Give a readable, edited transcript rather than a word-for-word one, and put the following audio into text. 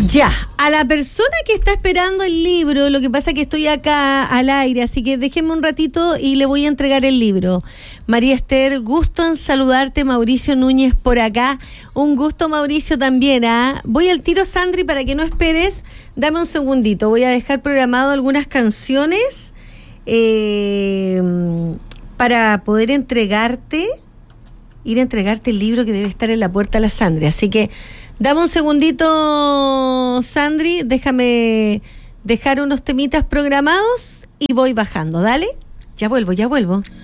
Ya, a la persona que está esperando el libro, lo que pasa es que estoy acá al aire, así que déjenme un ratito y le voy a entregar el libro. María Esther, gusto en saludarte, Mauricio Núñez por acá. Un gusto, Mauricio, también. Voy al tiro, Sandri, para que no esperes. Dame un segundito, voy a dejar programado algunas canciones para poder ir a entregarte el libro que debe estar en la puerta de la Sandri. Así que dame un segundito, Sandri, déjame dejar unos temitas programados y voy bajando, dale. Ya vuelvo.